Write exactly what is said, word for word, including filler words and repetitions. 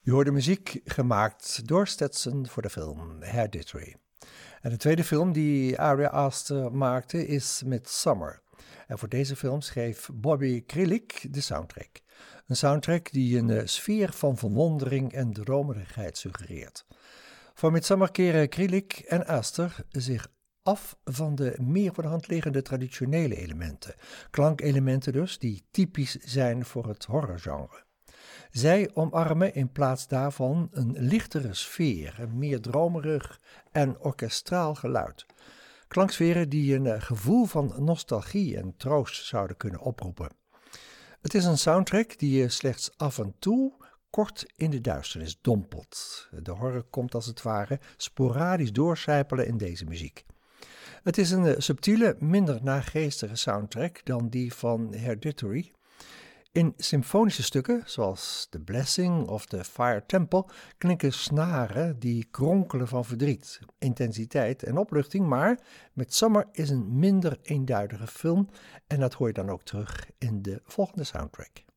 Je hoorde muziek gemaakt door Stetson voor de film Hereditary. En de tweede film die Ari Aster maakte is Midsommar. En voor deze film schreef Bobby Kralik de soundtrack. Een soundtrack die een uh, sfeer van verwondering en dromerigheid suggereert. Voor Midsommar keren Kralik en Aster zich af van de meer voor de hand liggende traditionele elementen. Klankelementen dus, die typisch zijn voor het horrorgenre. Zij omarmen in plaats daarvan een lichtere sfeer, een meer dromerig en orkestraal geluid. Klanksferen die een gevoel van nostalgie en troost zouden kunnen oproepen. Het is een soundtrack die je slechts af en toe kort in de duisternis dompelt. De horror komt als het ware sporadisch doorcijpelen in deze muziek. Het is een subtiele, minder nageestige soundtrack dan die van Hereditary. In symfonische stukken, zoals The Blessing of The Fire Temple, klinken snaren die kronkelen van verdriet, intensiteit en opluchting, maar Midsommar is een minder eenduidige film en dat hoor je dan ook terug in de volgende soundtrack.